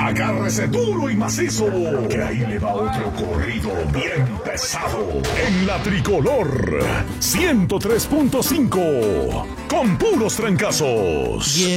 Agárrese duro y macizo, que ahí le va otro corrido bien pesado. En la Tricolor 103.5, con puros trancazos.